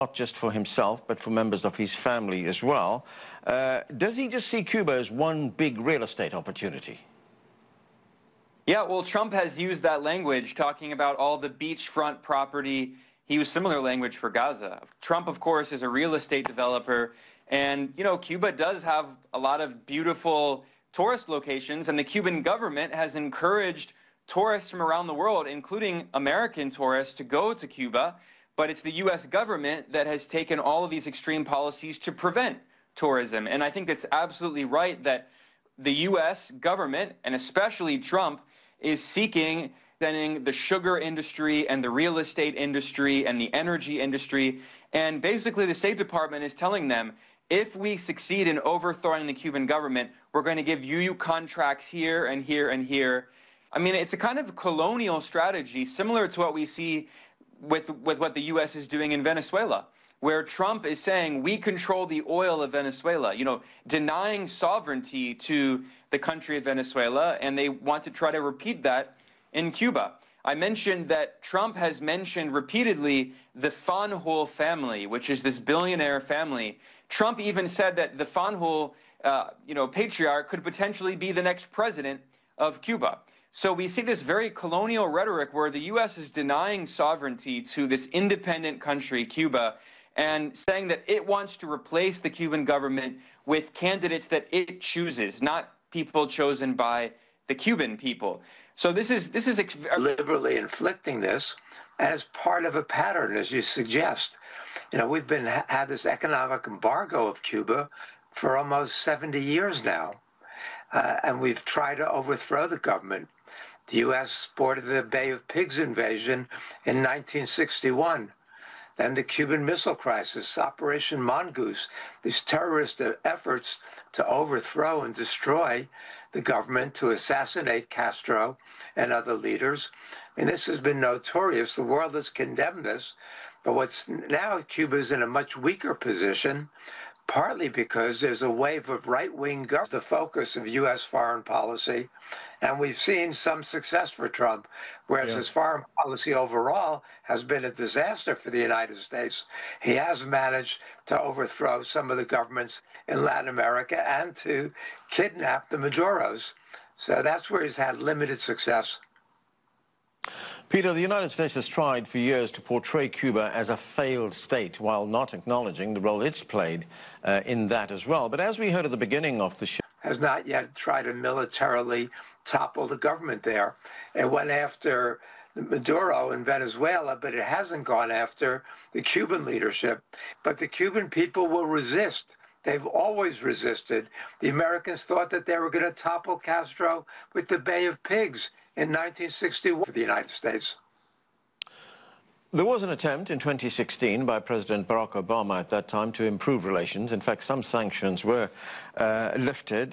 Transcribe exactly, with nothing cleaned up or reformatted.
not just for himself, but for members of his family as well. Uh, does he just see Cuba as one big real estate opportunity? Yeah, well, Trump has used that language, talking about all the beachfront property. He used similar language for Gaza. Trump, of course, is a real estate developer. And, you know, Cuba does have a lot of beautiful tourist locations, and the Cuban government has encouraged tourists from around the world, including American tourists, to go to Cuba. But it's the U S government that has taken all of these extreme policies to prevent tourism. And I think it's absolutely right that the U S government, and especially Trump, is seeking the sugar industry and the real estate industry and the energy industry. And basically the State Department is telling them, if we succeed in overthrowing the Cuban government, we're going to give you contracts here and here and here. I mean, it's a kind of colonial strategy, similar to what we see with, with what the U S is doing in Venezuela, where Trump is saying we control the oil of Venezuela, you know, denying sovereignty to the country of Venezuela, and they want to try to repeat that in Cuba. I mentioned that Trump has mentioned repeatedly the Fanjul family, which is this billionaire family. Trump even said that the Fanjul, uh, you know, patriarch could potentially be the next president of Cuba. So we see this very colonial rhetoric where the U S is denying sovereignty to this independent country, Cuba, and saying that it wants to replace the Cuban government with candidates that it chooses, not people chosen by the Cuban people. So this is this is liberally inflicting this as part of a pattern, as you suggest. You know, we've been had this economic embargo of Cuba for almost seventy years now, uh, and we've tried to overthrow the government. The U S supported the Bay of Pigs invasion in nineteen sixty-one. Then the Cuban Missile Crisis, Operation Mongoose, these terrorist efforts to overthrow and destroy the government, to assassinate Castro and other leaders. I mean, this has been notorious. The world has condemned this. But what's now, Cuba is in a much weaker position, partly because there's a wave of right-wing government, the focus of U S foreign policy. And we've seen some success for Trump, whereas yeah. his foreign policy overall has been a disaster for the United States. He has managed to overthrow some of the governments in Latin America and to kidnap the Maduros. So that's where he's had limited success. Peter, the United States has tried for years to portray Cuba as a failed state while not acknowledging the role it's played uh, in that as well. But as we heard at the beginning of the show, has not yet tried to militarily topple the government there. It went after Maduro in Venezuela, but it hasn't gone after the Cuban leadership. But the Cuban people will resist. They've always resisted. The Americans thought that they were going to topple Castro with the Bay of Pigs in nineteen sixty-one for the United States. There was an attempt in twenty sixteen by President Barack Obama at that time to improve relations. In fact, some sanctions were uh, lifted.